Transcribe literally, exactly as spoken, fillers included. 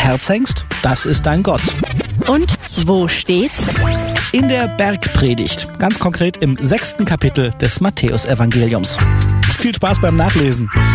Erzhengst, das ist dein Gott. Und wo steht's? In der Bergpredigt, ganz konkret im sechsten Kapitel des Matthäusevangeliums. Viel Spaß beim Nachlesen.